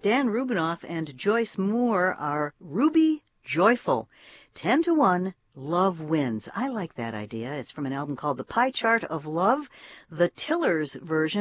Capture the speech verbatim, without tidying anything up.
Dan Rubinoff and Joyce Moore are Ruby Joyful. Ten to one, love wins. I like that idea. It's from an album called The Pie Chart of Love, the Tillers version.